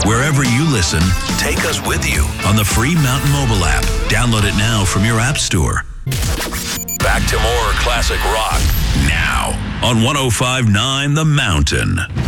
Wherever you listen, take us with you on the free Mountain Mobile app. Download it now from your app store. Back to more classic rock now on 105.9 The Mountain.